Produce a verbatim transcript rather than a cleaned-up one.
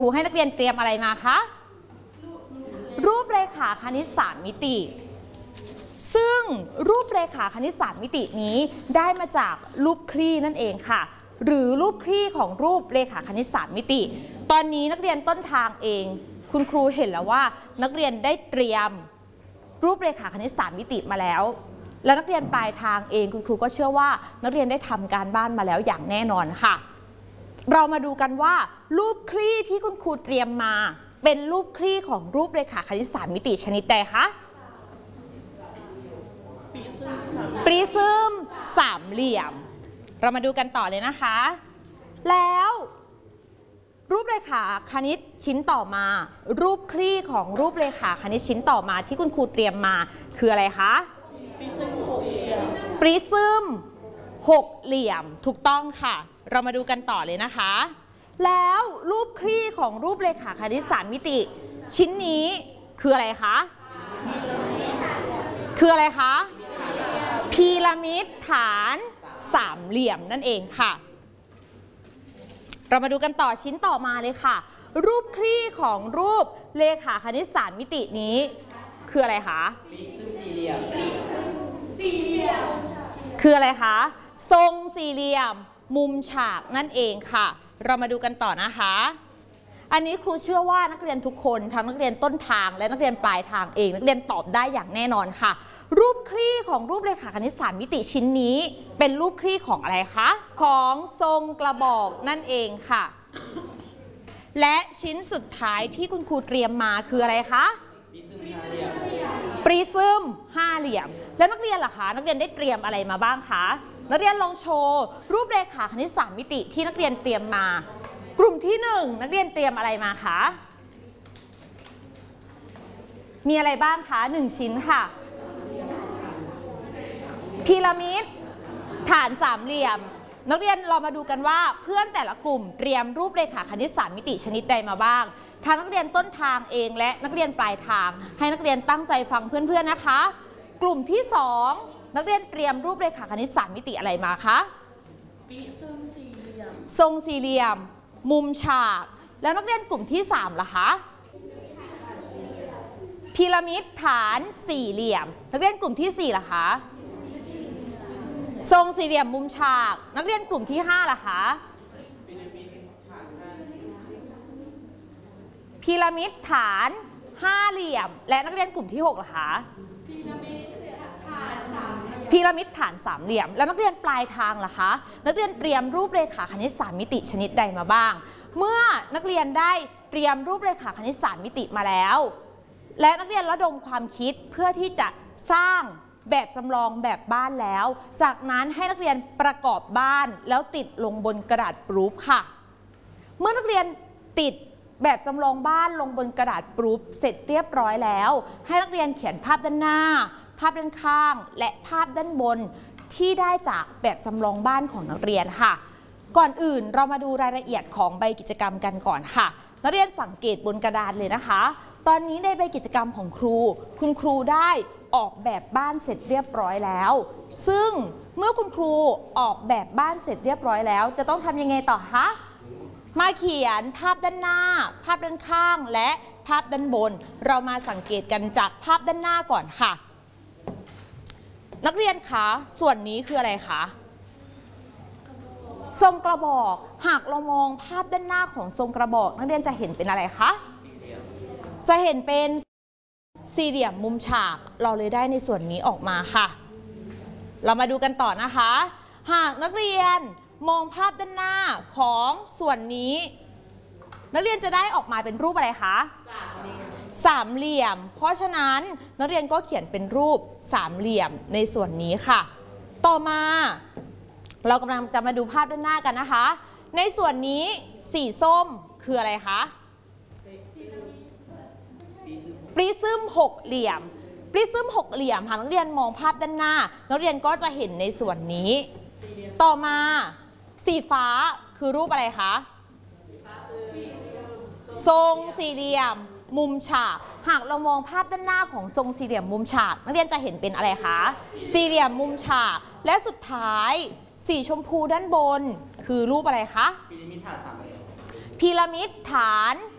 ครูให้นักเรียนเตรียมอะไรมาคะรูปเรขาคณิตสามมิติซึ่งรูปเรขาคณิตสามมิตินี้ได้มาจากรูปคลี่นั่นเองค่ะหรือรูปคลี่ของรูปเรขาคณิตสามมิติตอนนี้นักเรียนต้นทางเองคุณครูเห็นแล้วว่านักเรียนได้เตรียมรูปเรขาคณิตสามมิติมาแล้วแล้วนักเรียนปลายทางเองคุณครูก็เชื่อว่านักเรียนได้ทำการบ้านมาแล้วอย่างแน่นอนค่ะเรามาดูกันว่ารูปคลี่ที่คุณครูเตรียมมาเป็นรูปคลี่ของรูปเรขาคณิตสามมิติชนิดใดคะปริซึมสามเหลี่ยมเรามาดูกันต่อเลยนะคะแล้วรูปเรขาคณิตชิ้นต่อมารูปคลี่ของรูปเรขาคณิตชิ้นต่อมาที่คุณครูเตรียมมาคืออะไรคะปริซึมหกเหลี่ยมถูกต้องค่ะเรามาดูกันต่อเลยนะคะแล้วรูปคลี่ของรูปเรขาคณิตสามมิติชิ้นนี้คืออะไรคะคืออะไรคะพีระมิดฐานสามเหลี่ยมนั่นเองค่ะเรามาดูกันต่อชิ้นต่อมาเลยค่ะรูปคลี่ของรูปเรขาคณิตสามมิตินี้คืออะไรคะสี่เหลี่ยมสี่เหลี่ยมคืออะไรคะทรงสี่เหลี่ยมมุมฉากนั่นเองค่ะเรามาดูกันต่อนะคะอันนี้ครูเชื่อว่านักเรียนทุกคนทั้งนักเรียนต้นทางและนักเรียนปลายทางเองนักเรียนตอบได้อย่างแน่นอนค่ะรูปคลี่ของรูปเรขาคณิตสามมิติชิ้นนี้เป็นรูปคลี่ของอะไรคะของทรงกระบอกนั่นเองค่ะและชิ้นสุดท้ายที่คุณครูเตรียมมาคืออะไรคะปริซึมห้าเหลี่ยมแล้วนักเรียนล่ะคะนักเรียนได้เตรียมอะไรมาบ้างคะนักเรียนลองโชว์รูปเรขาคณิตสามมิติที่นักเรียนเตรียมมากลุ่มที่หนึ่งนักเรียนเตรียมอะไรมาคะมีอะไรบ้างคะหนึ่งชิ้นค่ะพีระมิดฐานสามเหลี่ยมนักเรียนเรามาดูกันว่าเพื่อนแต่ละกลุ่มเตรียมรูปเรขาคณิตสามมิติชนิดใดมาบ้างทางนักเรียนต้นทางเองและนักเรียนปลายทางให้นักเรียนตั้งใจฟังเพื่อนๆนะคะกลุ่มที่สองนักเรียนเตรียมรูปเรขาคณิตสามมิติอะไรมาคะทรงสี่เหลี่ยมทรงสี่เหลี่ยมมุมฉากแล้วนักเรียนกลุ่มที่สามล่ะคะพีระมิดฐานสี่เหลี่ยมนักเรียนกลุ่มที่สี่ล่ะคะทรงสี่เหลี่ยมมุมฉากนักเรียนกลุ่มที่ห้าล่ะคะพีระมิดฐานห้าเหลี่ยมและนักเรียนกลุ่มที่หกล่ะคะพีระมิดฐานสามเหลี่ยมแล้วนักเรียนปลายทางล่ะคะนักเรียนเตรียมรูปเรขาคณิตสามมิติชนิดใดมาบ้างเมื่อนักเรียนได้เตรียมรูปเรขาคณิตสามมิติมาแล้วและนักเรียนระดมความคิดเพื่อที่จะสร้างแบบจำลองแบบบ้านแล้วจากนั้นให้นักเรียนประกอบบ้านแล้วติดลงบนกระดาษปรูฟค่ะเมื่อนักเรียนติดแบบจำลองบ้านลงบนกระดาษปรูฟเสร็จเรียบร้อยแล้วให้นักเรียนเขียนภาพด้านหน้าภาพด้านข้างและภาพด้านบนที่ได้จากแบบจำลองบ้านของนักเรียนค่ะก่อนอื่นเรามาดูรายละเอียดของใบกิจกรรมกันก่อนค่ะนักเรียนสังเกตบนกระดานเลยนะคะตอนนี้ในใบกิจกรรมของครูคุณครูได้ออกแบบบ้านเสร็จเรียบร้อยแล้วซึ่งเมื่อคุณครูออกแบบบ้านเสร็จเรียบร้อยแล้วจะต้องทำยังไงต่อคะมาเขียนภาพด้านหน้าภาพด้านข้างและภาพด้านบนเรามาสังเกตกันจากภาพด้านหน้าก่อนค่ะนักเรียนคะส่วนนี้คืออะไรคะทรงกระบอกหากเรามองภาพด้านหน้าของทรงกระบอกนักเรียนจะเห็นเป็นอะไรคะจะเห็นเป็นสี่เหลี่ยมมุมฉากเราเลยได้ในส่วนนี้ออกมาค่ะเรามาดูกันต่อนะคะหากนักเรียนมองภาพด้านหน้าของส่วนนี้นักเรียนจะได้ออกมาเป็นรูปอะไรคะสามเหลี่ยมเพราะฉะนั้นนักเรียนก็เขียนเป็นรูปสามเหลี่ยมในส่วนนี้ค่ะต่อมาเรากำลังจะมาดูภาพด้านหน้ากันนะคะในส่วนนี้สีส้มคืออะไรคะปริซึมหกเหลี่ยมปริซึมหกเหลี่ยมหากนักเรียนมองภาพด้านหน้านักเรียนก็จะเห็นในส่วนนี้ต่อมาสีฟ้าคือรูปอะไรคะทรงสี่เหลี่ยมมุมฉากหากเรามองภาพด้านหน้าของทรงสี่เหลี่ยมมุมฉากนักเรียนจะเห็นเป็นอะไรคะสี่เหลี่ยมมุมฉากและสุดท้ายสีชมพูด้านบนคือรูปอะไรคะพีระมิดฐานสามเหลี่ยมพีระมิดฐาน